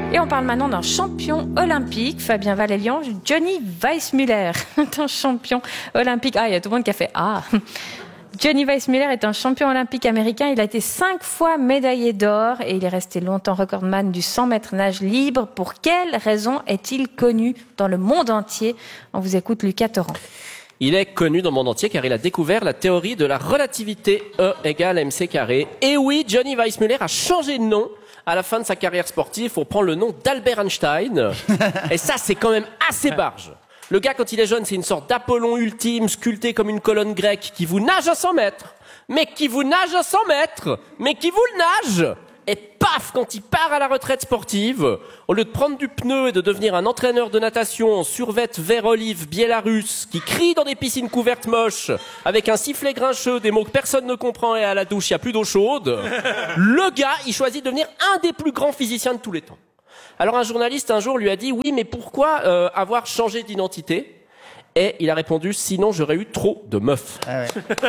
Et on parle maintenant d'un champion olympique, Fabien Valélian, Johnny Weissmuller, un champion olympique. Ah, il y a tout le monde qui a fait « Ah !» Johnny Weissmuller est un champion olympique américain. Il a été 5 fois médaillé d'or et il est resté longtemps recordman du 100 mètres nage libre. Pour quelle raison est-il connu dans le monde entier? On vous écoute, Lucas Torrent. Il est connu dans le monde entier car il a découvert la théorie de la relativité E égale mc carré. Et oui, Johnny Weissmuller a changé de nom à la fin de sa carrière sportive pour prendre le nom d'Albert Einstein. Et ça, c'est quand même assez barge. Le gars, quand il est jeune, c'est une sorte d'Apollon ultime, sculpté comme une colonne grecque, qui vous nage à 100 mètres. Mais qui vous nage à 100 mètres. Mais qui vous le nage. Et paf, quand il part à la retraite sportive, au lieu de prendre du pneu et de devenir un entraîneur de natation en survêt vert olive biélorusse, qui crie dans des piscines couvertes moches, avec un sifflet grincheux, des mots que personne ne comprend et à la douche, il n'y a plus d'eau chaude, le gars, il choisit de devenir un des plus grands physiciens de tous les temps. Alors un journaliste un jour lui a dit « Oui, mais pourquoi avoir changé d'identité ?» Et il a répondu « Sinon, j'aurais eu trop de meufs. » Ah ouais.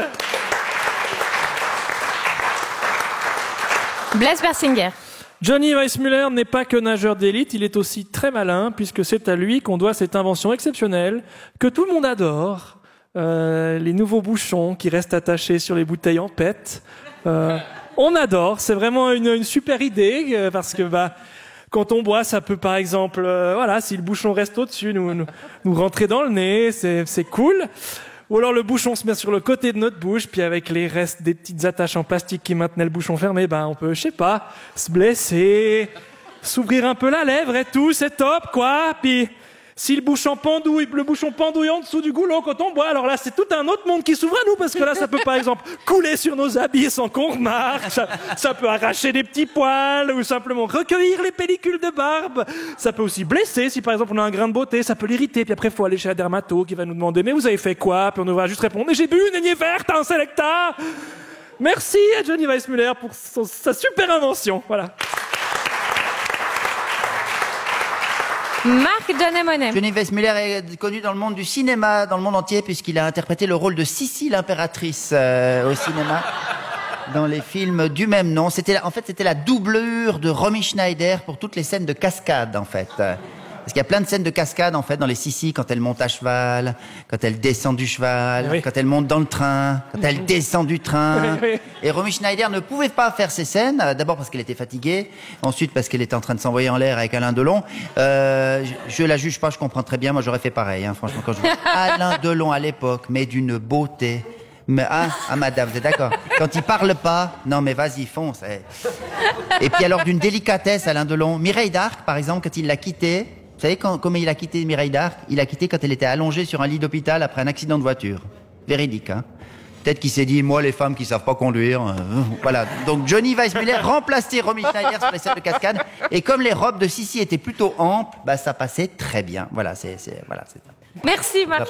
Blaise Bersinger. Johnny Weissmuller n'est pas que nageur d'élite, il est aussi très malin, puisque c'est à lui qu'on doit cette invention exceptionnelle que tout le monde adore. Les nouveaux bouchons qui restent attachés sur les bouteilles en PET. On adore, c'est vraiment une super idée, parce que quand on boit, ça peut par exemple, si le bouchon reste au-dessus, nous rentrer dans le nez, c'est cool. Ou alors le bouchon se met sur le côté de notre bouche, puis avec les restes des petites attaches en plastique qui maintenaient le bouchon fermé, on peut, je sais pas, se blesser, s'ouvrir un peu la lèvre et tout, c'est top, quoi. Puis si le bouchon pendouille en dessous du goulot quand on boit, alors là c'est tout un autre monde qui s'ouvre à nous, parce que là ça peut par exemple couler sur nos habits sans qu'on remarque, ça peut arracher des petits poils, ou simplement recueillir les pellicules de barbe, ça peut aussi blesser, si par exemple on a un grain de beauté, ça peut l'irriter, puis après il faut aller chez la dermato qui va nous demander « Mais vous avez fait quoi ?» Puis on devra juste répondre « Mais j'ai bu une aignées verte, un Selecta !» Merci à Johnny Weissmuller pour sa super invention, voilà. Marc Denemonet. Johnny Weissmuller est connu dans le monde du cinéma, dans le monde entier, puisqu'il a interprété le rôle de Sissi l'impératrice au cinéma, dans les films du même nom. C'était la doublure de Romy Schneider pour toutes les scènes de cascade, en fait. Parce qu'il y a plein de scènes de cascade, en fait, dans les Sissi, quand elle monte à cheval, quand elle descend du cheval, oui. Quand elle monte dans le train, quand elle descend du train. Oui. Et Romy Schneider ne pouvait pas faire ces scènes, d'abord parce qu'elle était fatiguée, ensuite parce qu'elle était en train de s'envoyer en l'air avec Alain Delon. Je la juge pas, je comprends très bien, moi j'aurais fait pareil, franchement, quand je vois Alain Delon à l'époque, mais d'une beauté. Mais, madame, vous êtes d'accord? Quand il parle pas, non mais vas-y, fonce. Et puis alors d'une délicatesse, Alain Delon. Mireille d'Arc, par exemple, quand il l'a quittée, vous savez comment il a quitté Mireille d'Arc? Il a quitté quand elle était allongée sur un lit d'hôpital après un accident de voiture. Véridique, hein. Peut-être qu'il s'est dit, moi, les femmes qui savent pas conduire, voilà. Donc, Johnny Weissmuller remplaçait Romy Schneider sur les scènes de cascade. Et comme les robes de Sissi étaient plutôt amples, ça passait très bien. Voilà, c'est. Merci Marc.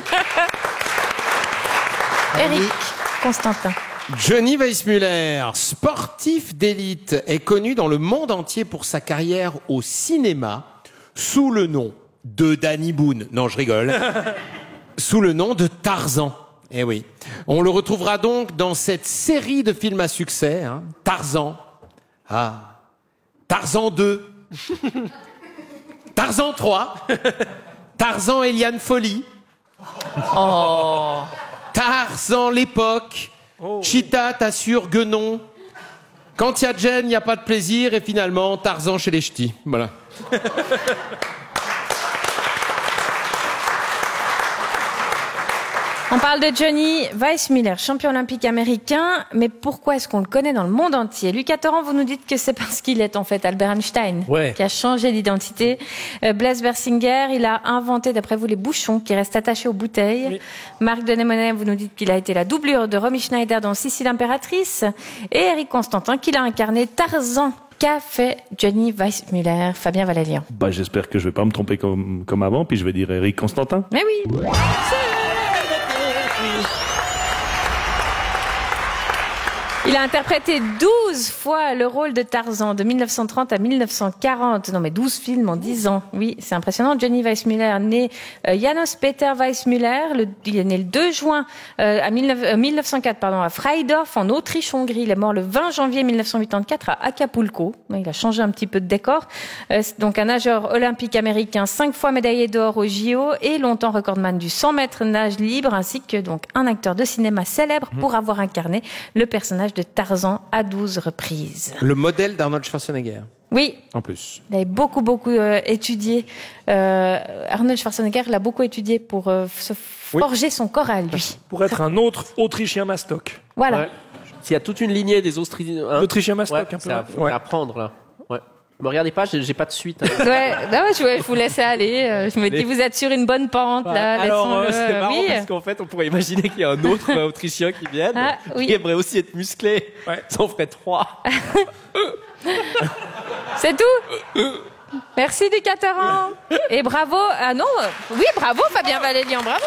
Eric Constantin. Johnny Weissmuller, sportif d'élite, est connu dans le monde entier pour sa carrière au cinéma sous le nom de Danny Boone. Non, je rigole. Sous le nom de Tarzan. Eh oui. On le retrouvera donc dans cette série de films à succès, Tarzan. Tarzan 2. Tarzan 3. Tarzan et Liane Folly. Oh. Tarzan l'époque. Cheetah t'assure Guenon. Quand il y a Jen, il n'y a pas de plaisir. Et finalement, Tarzan chez les ch'tis. Voilà. On parle de Johnny Weissmuller, champion olympique américain, mais pourquoi est-ce qu'on le connaît dans le monde entier? Lucas Torrent, vous nous dites que c'est parce qu'il est en fait Albert Einstein, qui a changé d'identité. Blaise Bersinger, il a inventé, d'après vous, les bouchons qui restent attachés aux bouteilles. Oui. Marc Denemonet, vous nous dites qu'il a été la doublure de Romy Schneider dans Sissi l'impératrice. Et Eric Constantin, qu'il a incarné Tarzan. Qu'a fait Johnny Weissmuller? Fabien Valélian. J'espère que je vais pas me tromper comme avant, puis je vais dire Eric Constantin. Mais oui. Il a interprété 12 fois le rôle de Tarzan, de 1930 à 1940. Non mais 12 films en 10 ans. Oui, c'est impressionnant. Johnny Weissmuller, né Janos Peter Weissmuller, il est né le 2 juin 1904 à Freidorf, en Autriche-Hongrie. Il est mort le 20 janvier 1984 à Acapulco. Il a changé un petit peu de décor. Donc un nageur olympique américain, 5 fois médaillé d'or au JO et longtemps recordman du 100 mètres nage libre, ainsi que donc un acteur de cinéma célèbre pour avoir incarné le personnage de Tarzan à 12 reprises. Le modèle d'Arnold Schwarzenegger. Oui. En plus. Il avait beaucoup étudié. Arnold Schwarzenegger l'a beaucoup étudié pour se forger son corps à lui. Pour être un autre Autrichien mastoc. Voilà. Ouais. S'il y a toute une lignée des Autrichiens mastoc, un peu. C'est à apprendre, là. Ouais. Me regardez pas, j'ai pas de suite. Hein. Je vous laisse aller. Je me dis, vous êtes sur une bonne pente, là. Alors, c'est marrant parce qu'en fait, on pourrait imaginer qu'il y a un autre Autrichien qui vienne, qui aimerait aussi être musclé. Ouais. Ça en ferait 3. C'est tout? Merci du Cateran. Et bravo. Ah non, oui, bravo Fabien Valélian, bravo.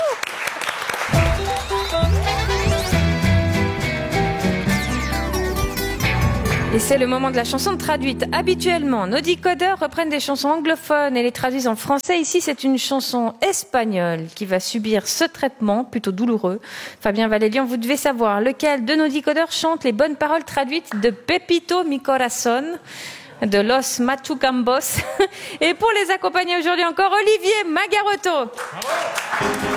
Et c'est le moment de la chanson traduite. Habituellement, nos décodeurs reprennent des chansons anglophones et les traduisent en français. Ici, c'est une chanson espagnole qui va subir ce traitement plutôt douloureux. Fabien Valélian, vous devez savoir lequel de nos décodeurs chante les bonnes paroles traduites de Pepito mi corazón, de Los Machucambos. Et pour les accompagner aujourd'hui encore, Olivier Magaroto. Bravo.